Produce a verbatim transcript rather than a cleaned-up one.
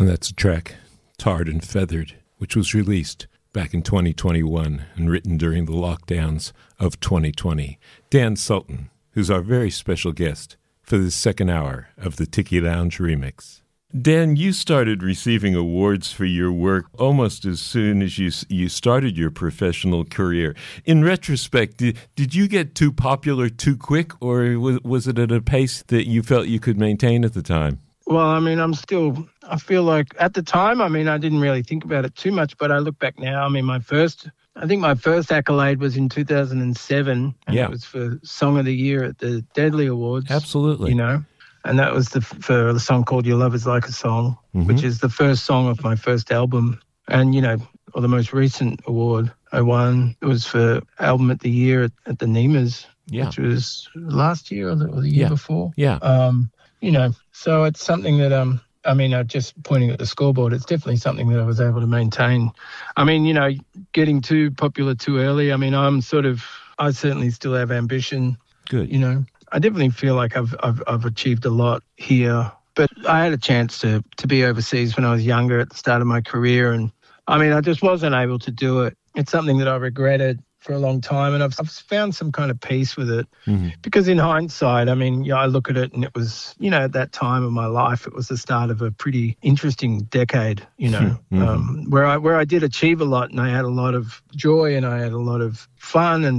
And that's a track, Tarred and Feathered, which was released back in twenty twenty-one and written during the lockdowns of twenty twenty. Dan Sultan, who's our very special guest for this second hour of the Tiki Lounge Remix. Dan, you started receiving awards for your work almost as soon as you you started your professional career. In retrospect, did, did you get too popular too quick, or was, was it at a pace that you felt you could maintain at the time? Well, I mean, I'm still, I feel like at the time, I mean, I didn't really think about it too much, but I look back now, I mean, my first, I think my first accolade was in two thousand seven, and yeah. it was for Song of the Year at the Deadly Awards. Absolutely. You know, and that was the for the song called Your Love Is Like a Song, mm-hmm. which is the first song of my first album. And, you know, or the most recent award I won, it was for Album of the Year at, at the NEMAs, yeah. which was last year or the, or the year yeah. before. Yeah. Um, you know, so it's something that, um, I mean, uh, just pointing at the scoreboard, it's definitely something that I was able to maintain. I mean, you know, getting too popular too early, I mean, I'm sort of, I certainly still have ambition. Good. You know, I definitely feel like I've, I've, I've achieved a lot here, but I had a chance to, to be overseas when I was younger at the start of my career. And I mean, I just wasn't able to do it. It's something that I regretted for a long time, and I've, I've found some kind of peace with it. Mm-hmm. Because in hindsight, I mean, yeah, I look at it and it was, you know, at that time of my life, it was the start of a pretty interesting decade, you know, mm-hmm. um, where I where I did achieve a lot, and I had a lot of joy and I had a lot of fun and